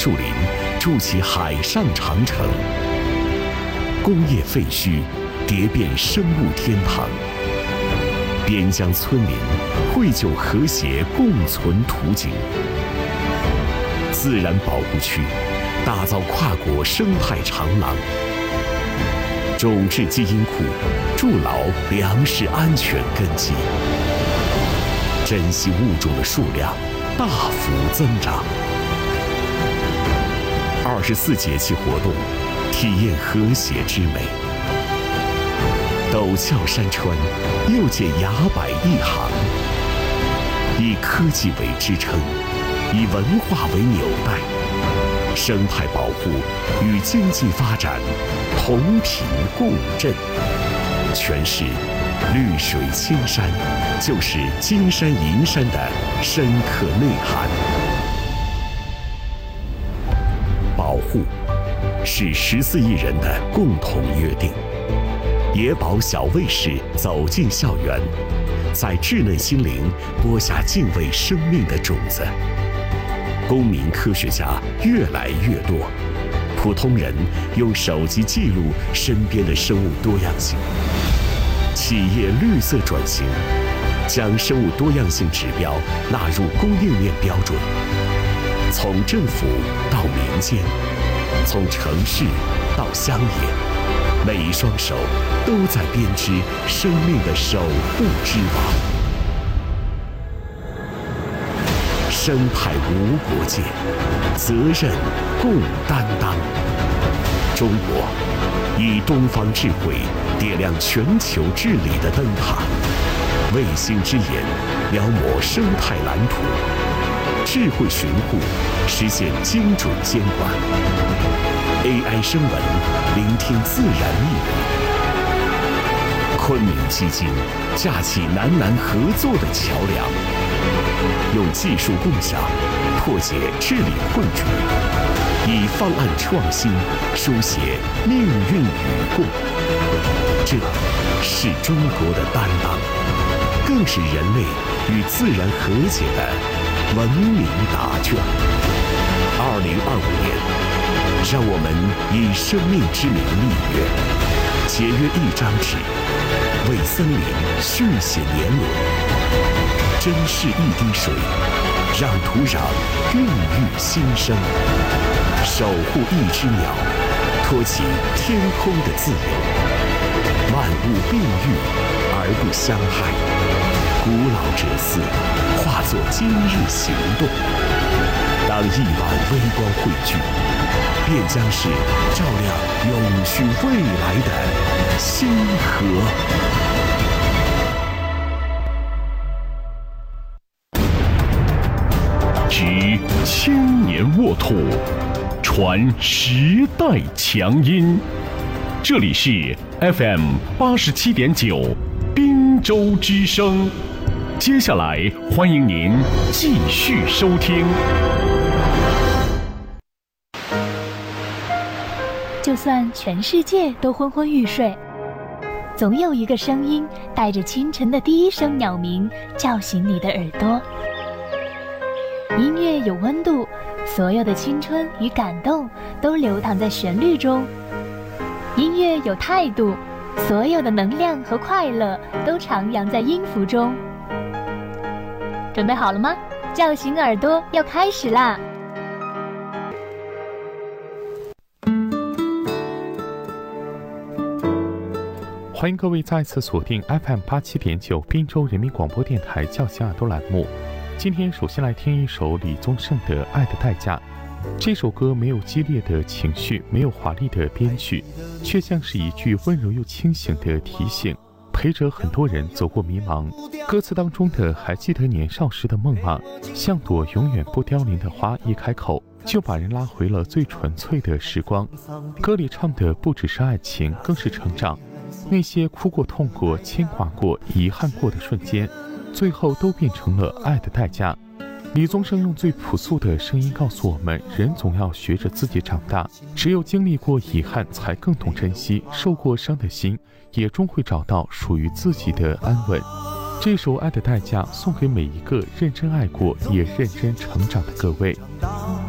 树林筑起海上长城，工业废墟叠变生物天堂，边疆村民绘就和谐共存图景。自然保护区打造跨国生态长廊，种质基因库筑牢粮食安全根基，珍稀物种的数量大幅增长。24节气活动，体验和谐之美。陡峭山川又见崖柏一行，以科技为支撑，以文化为纽带，生态保护与经济发展同频共振。诠释绿水青山就是金山银山的深刻内涵。保护是14亿人的共同约定。野保小卫士走进校园，在稚嫩心灵播下敬畏生命的种子。公民科学家越来越多，普通人用手机记录身边的生物多样性。企业绿色转型，将生物多样性指标纳入供应链标准。从政府到民间，从城市到乡野，每一双手都在编织生命的守护之网。生态无国界，责任共担当。中国以东方智慧点亮全球治理的灯塔，卫星之眼描摹生态蓝图，智慧巡护实现精准监管。AI 声纹聆听自然密语。昆明基金架起南南合作的桥梁，用技术共享破解治理困局，以方案创新书写命运与共。这是中国的担当，更是人类与自然和解的文明答卷。2025年。让我们以生命之名立约，节约一张纸，为森林续写年轮，珍视一滴水，让土壤孕育新生，守护一只鸟，托起天空的自由。万物并育而不相害，古老哲思化作今日行动。当亿万微光汇聚，便将是照亮永续未来的星河。执千年沃土，传时代强音。这里是 FM 87.9滨州之声。接下来欢迎您继续收听。 就算全世界都昏昏欲睡，总有一个声音带着清晨的第一声鸟鸣叫醒你的耳朵。音乐有温度，所有的青春与感动都流淌在旋律中。音乐有态度，所有的能量和快乐都徜徉在音符中。准备好了吗？叫醒耳朵要开始啦！ 欢迎各位再次锁定 FM 87.9滨州人民广播电台叫醒耳朵栏目。今天首先来听一首李宗盛的《爱的代价》。这首歌没有激烈的情绪，没有华丽的编曲，却像是一句温柔又清醒的提醒，陪着很多人走过迷茫。歌词当中的还记得年少时的梦吗？像朵永远不凋零的花，一开口就把人拉回了最纯粹的时光。歌里唱的不只是爱情，更是成长。那些哭过、痛过、牵挂过、遗憾过的瞬间，最后都变成了爱的代价。李宗盛用最朴素的声音告诉我们，人总要学着自己长大，只有经历过遗憾，才更懂珍惜，受过伤的心也终会找到属于自己的安稳。这首《爱的代价》送给每一个认真爱过也认真成长的各位。